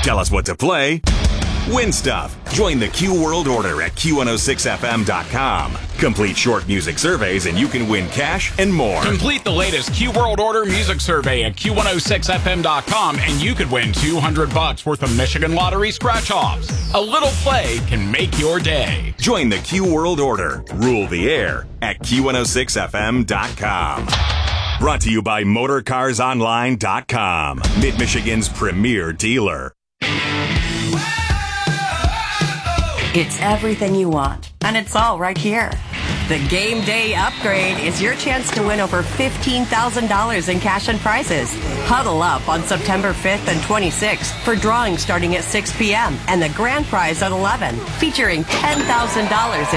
Tell us what to play. Win stuff. Join the Q World Order at Q106FM.com. Complete short music surveys and you can win cash and more. Complete the latest Q World Order music survey at Q106FM.com and you could win $200 worth of Michigan Lottery scratch-offs. A little play can make your day. Join the Q World Order. Rule the air at Q106FM.com. Brought to you by MotorCarsOnline.com, Mid-Michigan's premier dealer. It's everything you want, and it's all right here. The Game Day Upgrade is your chance to win over $15,000 in cash and prizes. Huddle up on September 5th and 26th for drawings starting at 6 p.m. and the grand prize at 11, featuring $10,000 in